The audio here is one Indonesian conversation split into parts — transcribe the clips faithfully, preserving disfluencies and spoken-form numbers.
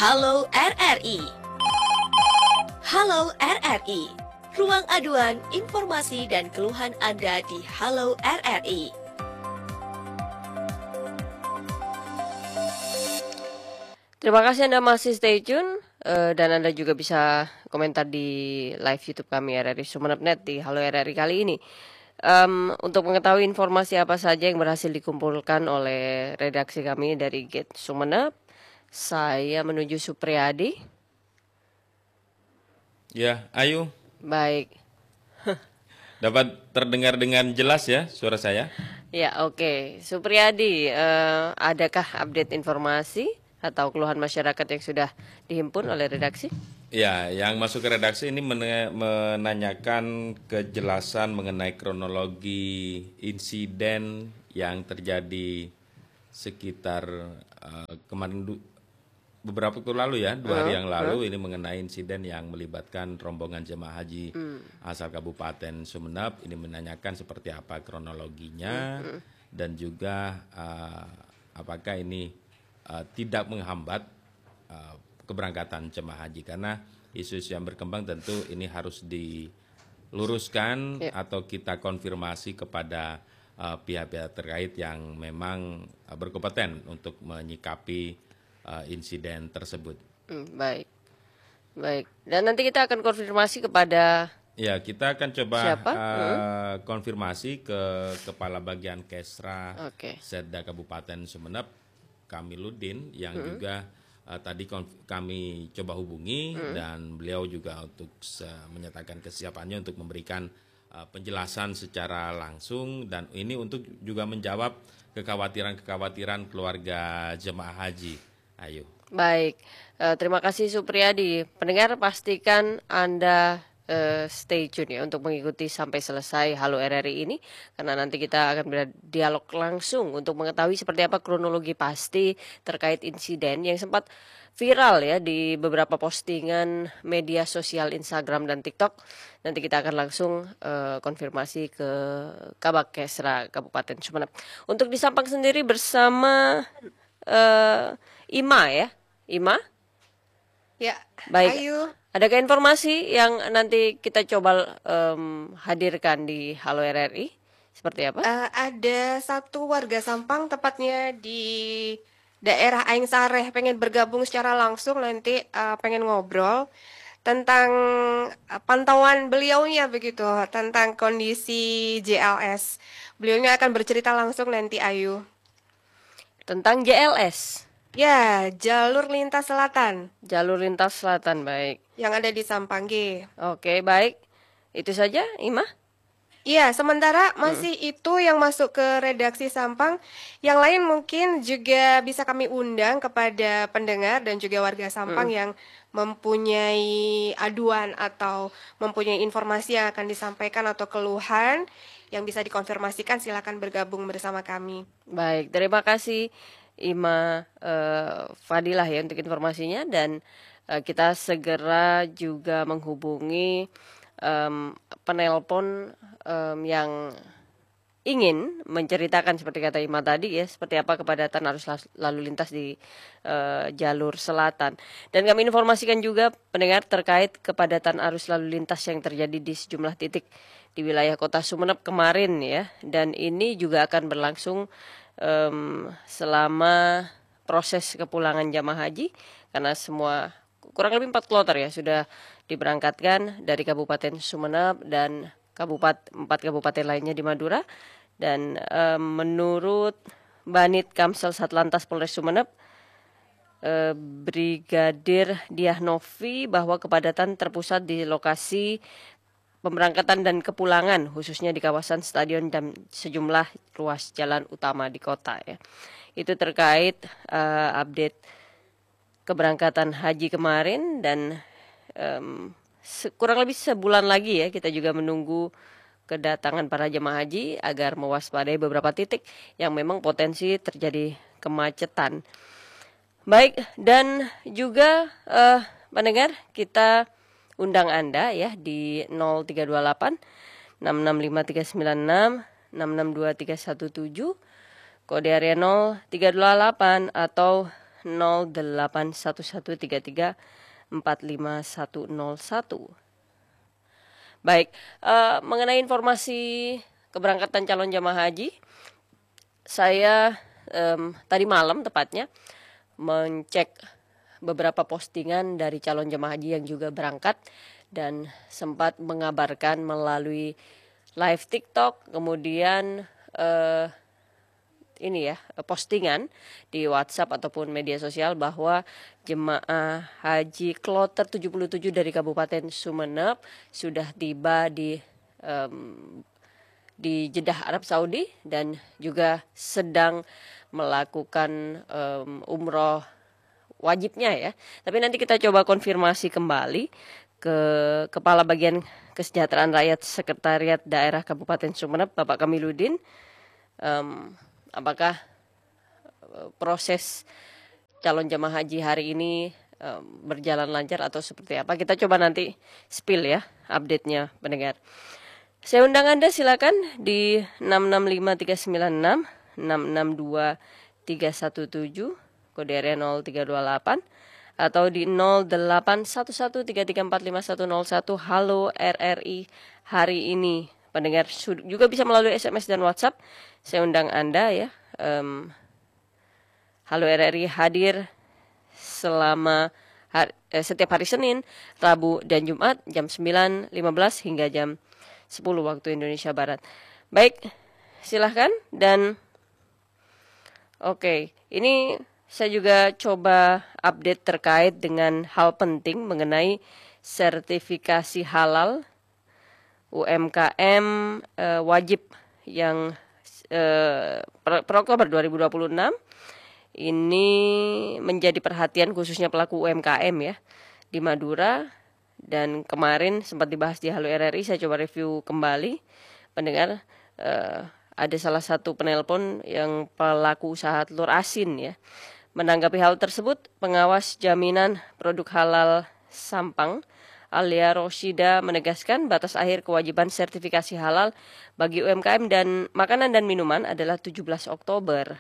Halo R R I. Halo R R I. Ruang aduan, informasi dan keluhan Anda di Halo R R I. Terima kasih Anda masih stay tune uh, dan Anda juga bisa komentar di live YouTube kami R R I Sumeneb Net di Halo R R I kali ini. Um, untuk mengetahui informasi apa saja yang berhasil dikumpulkan oleh redaksi kami dari Gate Sumeneb, saya menuju Supriyadi. Ya, Ayu. Baik. Dapat terdengar dengan jelas ya suara saya? Ya, oke. Okay. Supriyadi, uh, adakah update informasi atau keluhan masyarakat yang sudah dihimpun oleh redaksi? Ya, yang masuk ke redaksi ini menanyakan kejelasan mengenai kronologi insiden yang terjadi sekitar uh, kemarin beberapa waktu lalu ya, dua hari yang lalu, ini mengenai insiden yang melibatkan rombongan jemaah haji hmm. asal Kabupaten Sumeneb. Ini menanyakan seperti apa kronologinya hmm. dan juga uh, apakah ini uh, tidak menghambat uh, keberangkatan jemaah haji, karena isu-isu yang berkembang tentu ini harus diluruskan yeah. atau kita konfirmasi kepada uh, pihak-pihak terkait yang memang uh, berkompeten untuk menyikapi uh, insiden tersebut. Hmm, baik, baik. Dan nanti kita akan konfirmasi kepada. Ya, kita akan coba uh, hmm? konfirmasi ke Kepala Bagian Kesra okay. Setda Kabupaten Sumeneb, Kamiluddin, yang hmm. juga Uh, tadi kami coba hubungi hmm. dan beliau juga untuk uh, menyatakan kesiapannya untuk memberikan uh, penjelasan secara langsung, dan ini untuk juga menjawab kekhawatiran-kekhawatiran keluarga jemaah haji. Ayo. Baik, uh, terima kasih Supriyadi. Pendengar, pastikan Anda uh, stay tune ya untuk mengikuti sampai selesai Halo R R I ini, karena nanti kita akan berdialog langsung untuk mengetahui seperti apa kronologi pasti terkait insiden yang sempat viral ya di beberapa postingan media sosial Instagram dan TikTok. Nanti kita akan langsung uh, konfirmasi ke Kabak Kesra Kabupaten Sumeneb. Untuk di Sampang sendiri bersama uh, Ima ya, Ima? Ya, baik. Ayu. Adakah informasi yang nanti kita coba um, hadirkan di Halo R R I? Seperti apa? Uh, ada satu warga Sampang, tepatnya di daerah Aing Sareh, pengen bergabung secara langsung, nanti uh, pengen ngobrol tentang uh, pantauan beliaunya begitu, tentang kondisi J L S. Beliaunya akan bercerita langsung nanti, Ayu. Tentang J L S? Ya, jalur lintas selatan. Jalur lintas selatan, baik. Yang ada di Sampang, G. Oke, baik. Itu saja, Ima? Iya, sementara masih hmm. itu yang masuk ke redaksi Sampang. Yang lain mungkin juga bisa kami undang kepada pendengar dan juga warga Sampang hmm. yang mempunyai aduan atau mempunyai informasi yang akan disampaikan atau keluhan yang bisa dikonfirmasikan, silakan bergabung bersama kami. Baik, terima kasih Ima uh, Fadilah ya untuk informasinya, dan uh, kita segera juga menghubungi um, penelpon um, yang ingin menceritakan seperti kata Ima tadi ya, seperti apa kepadatan arus lalu lintas di uh, jalur selatan. Dan kami informasikan juga pendengar terkait kepadatan arus lalu lintas yang terjadi di sejumlah titik di wilayah Kota Sumeneb kemarin ya, dan ini juga akan berlangsung Um, selama proses kepulangan jamaah haji, karena semua kurang lebih empat kloter ya sudah diberangkatkan dari Kabupaten Sumeneb dan kabupaten empat kabupaten lainnya di Madura. Dan um, menurut Banit Kamsel Satlantas Polres Sumeneb, uh, Brigadir Diahnovi, bahwa kepadatan terpusat di lokasi pemberangkatan dan kepulangan, khususnya di kawasan stadion dan sejumlah ruas jalan utama di kota ya. Itu terkait uh, update keberangkatan haji kemarin, dan um, se- kurang lebih sebulan lagi ya kita juga menunggu kedatangan para jemaah haji agar mewaspadai beberapa titik yang memang potensi terjadi kemacetan. Baik, dan juga uh, pendengar, kita undang Anda ya di nol tiga dua delapan enam enam lima tiga sembilan enam enam enam dua tiga satu tujuh, kode area nol tiga dua delapan, atau nol delapan satu satu tiga tiga empat lima satu nol satu. Baik, uh, mengenai informasi keberangkatan calon jamaah haji, saya um, tadi malam tepatnya mencek beberapa postingan dari calon jamaah haji yang juga berangkat dan sempat mengabarkan melalui live TikTok, kemudian uh, ini ya postingan di WhatsApp ataupun media sosial bahwa jemaah haji kloter tujuh puluh tujuh dari Kabupaten Sumeneb sudah tiba di um, di Jeddah Arab Saudi dan juga sedang melakukan um, umroh wajibnya ya. Tapi nanti kita coba konfirmasi kembali ke Kepala Bagian Kesejahteraan Rakyat Sekretariat Daerah Kabupaten Sumeneb, Bapak Kamiluddin. Um, apakah proses calon jamaah haji hari ini um, berjalan lancar atau seperti apa? Kita coba nanti spill ya update-nya pendengar. Saya undang Anda silakan di enam enam lima tiga sembilan enam enam enam dua tiga satu tujuh kode area nol tiga dua delapan atau di nol delapan satu satu tiga tiga empat lima satu nol satu. Halo R R I hari ini. Pendengar juga bisa melalui S M S dan WhatsApp. Saya undang Anda ya. Um, Halo R R I hadir selama hari, eh, setiap hari Senin, Rabu, dan Jumat jam sembilan lima belas hingga jam sepuluh waktu Indonesia Barat. Baik, silahkan. Dan oke, okay, ini saya juga coba update terkait dengan hal penting mengenai sertifikasi halal U M K M eh, wajib yang eh, per, per Oktober dua ribu dua puluh enam ini menjadi perhatian khususnya pelaku U M K M ya di Madura, dan kemarin sempat dibahas di Halo R R I. Saya coba review kembali pendengar. Eh, ada salah satu penelpon yang pelaku usaha telur asin ya. Menanggapi hal tersebut, pengawas jaminan produk halal Sampang Alia Roshida menegaskan batas akhir kewajiban sertifikasi halal bagi U M K M dan makanan dan minuman adalah tujuh belas Oktober.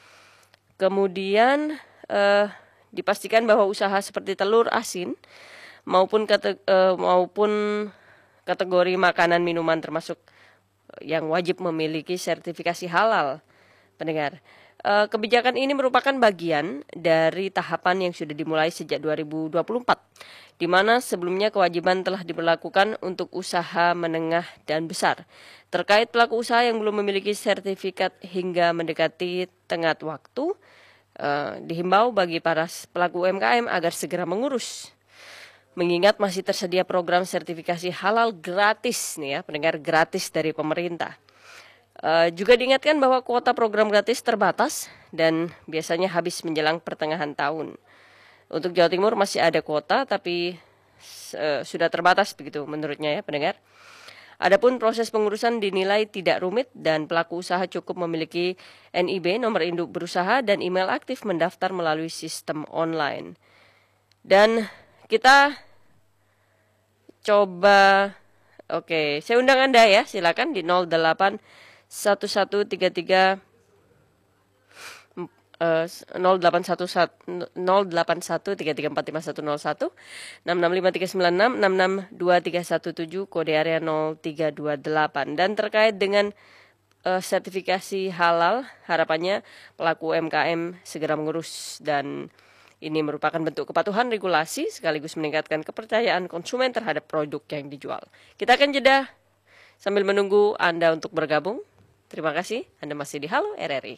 Kemudian eh, dipastikan bahwa usaha seperti telur asin maupun kate, eh, maupun kategori makanan minuman termasuk yang wajib memiliki sertifikasi halal. Pendengar, eh, kebijakan ini merupakan bagian dari tahapan yang sudah dimulai sejak dua ribu dua puluh empat. Di mana sebelumnya kewajiban telah diberlakukan untuk usaha menengah dan besar. Terkait pelaku usaha yang belum memiliki sertifikat hingga mendekati tenggat waktu, eh, dihimbau bagi para pelaku U M K M agar segera mengurus. Mengingat masih tersedia program sertifikasi halal gratis nih ya, pendengar, gratis dari pemerintah. Eh, juga diingatkan bahwa kuota program gratis terbatas dan biasanya habis menjelang pertengahan tahun. Untuk Jawa Timur masih ada kuota tapi uh, sudah terbatas begitu menurutnya ya pendengar. Adapun proses pengurusan dinilai tidak rumit dan pelaku usaha cukup memiliki N I B, nomor induk berusaha, dan email aktif mendaftar melalui sistem online. Dan kita coba, oke, okay, saya undang Anda ya, silakan di nol delapan satu satu tiga tiga Uh, nol delapan satu tiga tiga empat lima satu nol satu enam enam lima tiga sembilan enam enam enam dua tiga satu tujuh kode area nol tiga dua delapan. Dan terkait dengan uh, sertifikasi halal, harapannya pelaku U M K M segera mengurus, dan ini merupakan bentuk kepatuhan regulasi sekaligus meningkatkan kepercayaan konsumen terhadap produk yang dijual. Kita akan jeda sambil menunggu Anda untuk bergabung. Terima kasih, Anda masih di Halo R R I.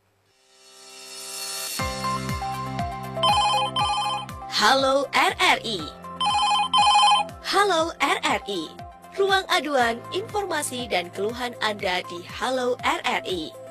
Halo R R I. Halo R R I. Ruang aduan, informasi dan keluhan Anda di Halo R R I.